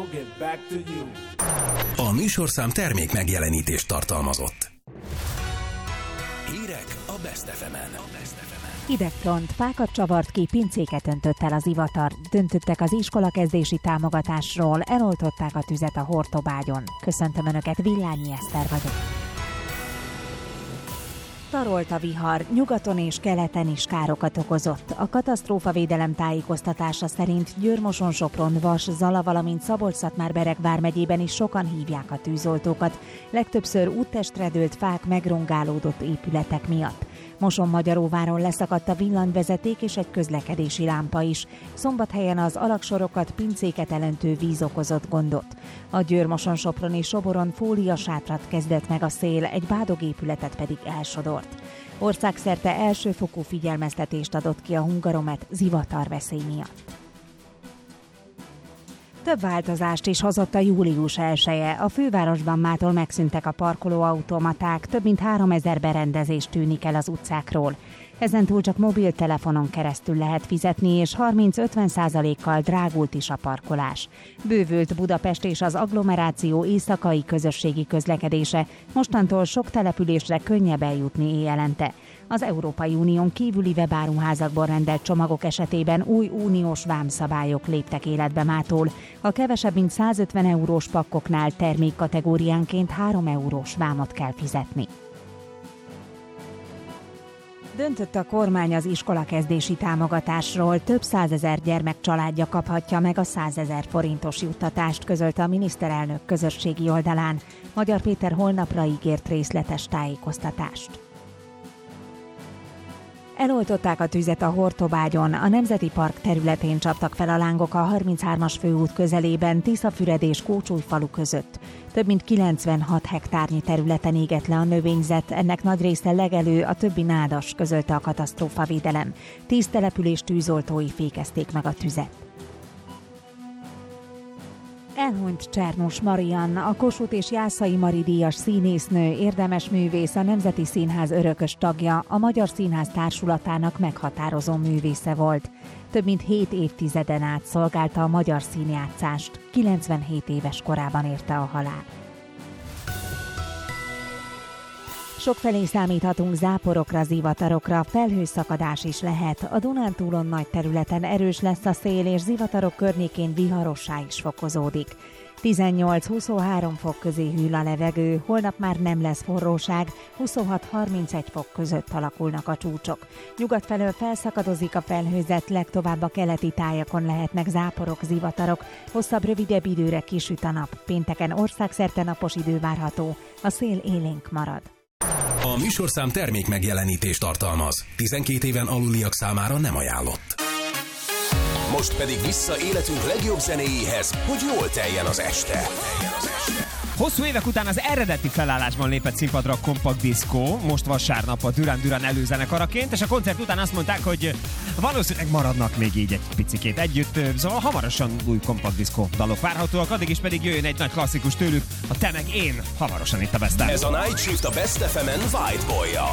get back to you. A műsorszám termék megjelenítést tartalmazott. Hírek a Best FM-en. Hidegfront, fákat csavart ki, pincéket öntött el az ivatar. Döntöttek az iskolakezdési támogatásról, eloltották a tüzet a Hortobágyon. Köszöntöm Önöket, Villányi Eszter vagyok. Tarolt a vihar, nyugaton és keleten is károkat okozott. A katasztrófavédelem tájékoztatása szerint Győr-Moson, Sopron, Vas, Zala, valamint Szabolcs-Szatmár-Bereg vármegyében is sokan hívják a tűzoltókat. Legtöbbször úttestre dőlt fák, megrongálódott épületek miatt. Moson-Magyaróváron leszakadt a villanyvezeték és egy közlekedési lámpa is. Szombathelyen az alaksorokat, pincéket elöntő víz okozott gondot. A Győr-Moson, Sopron és Soboron fóliasátrat kezdett meg a szél, egy bádogépületet pedig elsodort. Országszerte elsőfokú figyelmeztetést adott ki a Hungaromet zivatarveszély miatt. Több változást is hozott a július 1-je. A fővárosban mától megszűntek a parkolóautomaták, több mint 3000 berendezés tűnik el az utcákról. Ezentúl csak mobiltelefonon keresztül lehet fizetni, és 30-50%-kal drágult is a parkolás. Bővült Budapest és az agglomeráció éjszakai közösségi közlekedése, mostantól sok településre könnyebb eljutni éjjelente. Az Európai Unión kívüli webáruházakból rendelt csomagok esetében új uniós vámszabályok léptek életbe mától. A kevesebb mint 150 eurós pakkoknál termékkategóriánként 3 eurós vámot kell fizetni. Döntött a kormány az iskolakezdési támogatásról, több 100 000 gyermek családja kaphatja meg a 100 000 forintos juttatást, közölte a miniszterelnök közösségi oldalán. Magyar Péter holnapra ígért részletes tájékoztatást. Eloltották a tüzet a Hortobágyon, a Nemzeti Park területén csaptak fel a lángok a 33-as főút közelében, Tiszafüred és Kócsújfalu között. Több mint 96 hektárnyi területen égett le a növényzet, ennek nagy része legelő, a többi nádas, közölte a katasztrófavédelem. 10 település tűzoltói fékezték meg a tüzet. Elhunyt Csernus Marian, a Kossuth és Jászai Mari díjas színésznő, érdemes művész, a Nemzeti Színház örökös tagja, a Magyar Színház Társulatának meghatározó művésze volt. Több mint 7 évtizeden át szolgálta a magyar színjátszást, 97 éves korában érte a halál. Sokfelé számíthatunk záporokra, zivatarokra, felhőszakadás is lehet. A Dunántúlon nagy területen erős lesz a szél, és zivatarok környékén viharossá is fokozódik. 18-23 fok közé hűl a levegő, holnap már nem lesz forróság, 26-31 fok között alakulnak a csúcsok. Nyugat felől felszakadozik a felhőzet, legtovább a keleti tájakon lehetnek záporok, zivatarok, hosszabb, rövidebb időre kisüt a nap. Pénteken országszerte napos idő várható, a szél élénk marad. A műsorszám termék megjelenítést tartalmaz. 12 éven aluliak számára nem ajánlott. Most pedig vissza életünk legjobb zenéjéhez, hogy jól teljen az este. Hosszú évek után az eredeti felállásban lépett színpadra a Compact Disco, most vasárnap a Duran Duran előzenekaraként, és a koncert után azt mondták, hogy valószínűleg maradnak még így egy picikét együtt, szóval hamarosan új Compact Disco dalok várhatóak, addig is pedig jöjjön egy nagy klasszikus tőlük, a Te meg én, hamarosan itt a Best FM. Ez a Night Shift a Best FM-en White Boy-jal.